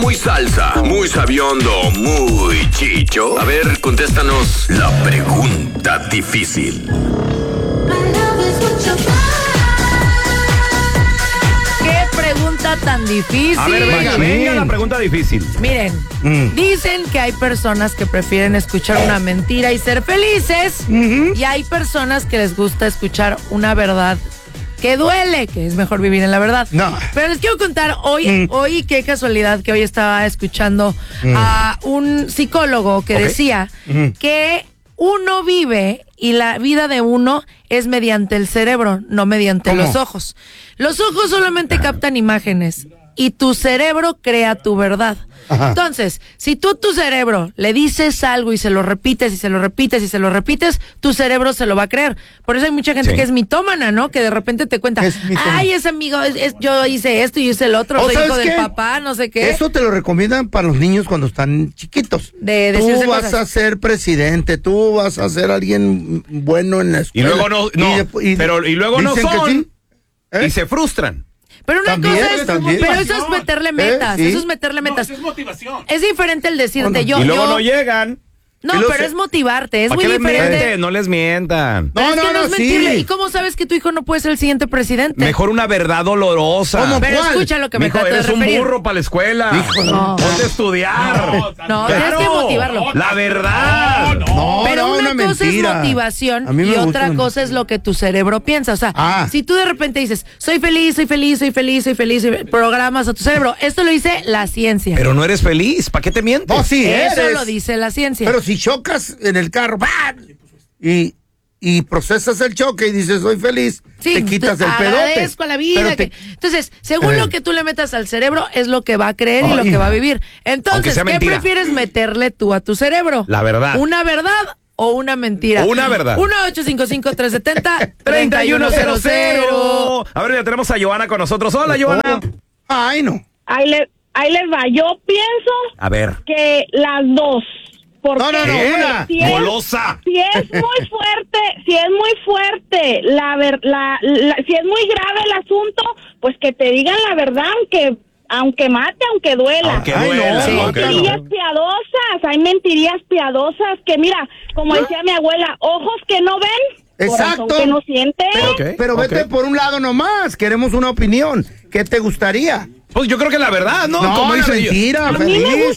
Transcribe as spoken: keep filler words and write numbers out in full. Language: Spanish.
muy salsa, muy sabiondo, muy chicho. A ver, contéstanos la pregunta difícil. ¿Qué pregunta tan difícil? A ver, venga, venga la pregunta difícil. Miren, mm. dicen que hay personas que prefieren escuchar una mentira y ser felices, uh-huh. y hay personas que les gusta escuchar una verdad que duele, que es mejor vivir en la verdad. No. Pero les quiero contar hoy, mm. hoy qué casualidad que hoy estaba escuchando mm. a un psicólogo que okay. decía mm. que uno vive y la vida de uno es mediante el cerebro, no mediante ¿Cómo? los ojos. Los ojos solamente captan imágenes y tu cerebro crea tu verdad. Ajá. Entonces, si tú a tu cerebro le dices algo y se lo repites y se lo repites y se lo repites, tu cerebro se lo va a creer. Por eso hay mucha gente sí. que es mitómana, ¿no? Que de repente te cuenta, ay, ese amigo, es, es, yo hice esto y hice el otro, soy hijo del papá, no sé qué. Eso te lo recomiendan para los niños cuando están chiquitos. De Tú vas cosas. a ser presidente, tú vas a ser alguien bueno en la escuela. Y luego no, no, y de, y pero y luego no son, sí, ¿eh? y se frustran. Pero una ¿También? cosa es, ¿También? pero eso es meterle metas, ¿Eh? ¿Sí? eso es meterle metas. No, eso es motivación. Es diferente el decirte bueno, yo. Y luego yo, no llegan. No, pero se... es motivarte, es muy ¿Para qué diferente. Les mienten? No les mientan. Pero no, es no, que no, no es mentirle. sí. ¿Y cómo sabes que tu hijo no puede ser el siguiente presidente? Mejor una verdad dolorosa. ¿Cómo? Pero ¿Cuál? escucha lo que me Mijo, trato de eres referir. un burro para la escuela. Hijo, no. Ponte a estudiar. No, no, tienes que motivarlo. La verdad. No, no. Pero no, una, una cosa mentira. es motivación A mí me y gusta otra una... cosa es lo que tu cerebro piensa. O sea, ah. si tú de repente dices, soy feliz, soy feliz, soy feliz, soy feliz, soy... programas a tu cerebro. Esto lo dice la ciencia. Pero no eres feliz. ¿Para qué te mientes? No, sí Eso eres. lo dice la ciencia. Pero si chocas en el carro, ¡bah! y y procesas el choque y dices soy feliz, sí, te quitas el pedote. Agradezco a la vida. Te... Que... Entonces, según eh. lo que tú le metas al cerebro, es lo que va a creer Ay. y lo que va a vivir. Entonces, ¿qué mentira. prefieres meterle tú a tu cerebro? La verdad. ¿Una verdad o una mentira? Una verdad. uno ocho cinco cinco, tres siete cero, tres uno cero cero. A ver, ya tenemos a Joana con nosotros. Hola, Joana. Ay, no. Ahí, le, ahí les va. Yo pienso a ver. que las dos. Porque no, no, no, una. Si es, golosa. Si es muy fuerte, si es muy fuerte, la, ver, la, la si es muy grave el asunto, pues que te digan la verdad, aunque aunque mate, aunque duela. Aunque duela. Hay Sí, mentirillas no. piadosas, hay mentirillas piadosas que mira, como decía mi abuela, ojos que no ven, exacto, corazón que no siente. Pero, okay, pero vete okay. por un lado nomás, queremos una opinión. ¿Qué te gustaría? Pues yo creo que la verdad, ¿no? No, como dice mentira, yo. feliz.